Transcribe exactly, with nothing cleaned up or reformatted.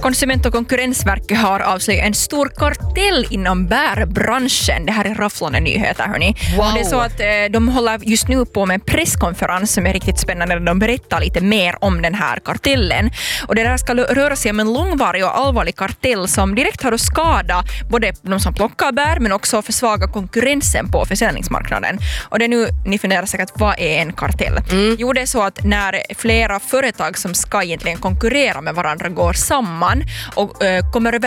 Konsument- och konkurrensverket har avslöjat en stor kartell inom bärbranschen. Det här är rafflande nyheter, hörni. Wow. Och det är så att eh, de håller just nu på med en presskonferens som är riktigt spännande. De berättar lite mer om den här kartellen. Och det där ska röra sig om en långvarig och allvarlig kartell som direkt har att skada både de som plockar bär men också försvaga konkurrensen på försäljningsmarknaden. Och det är nu, ni funderar säkert, vad är en kartell? Mm. Jo, det är så att när flera företag som ska egentligen konkurrera med varandra går samman och äh, kommer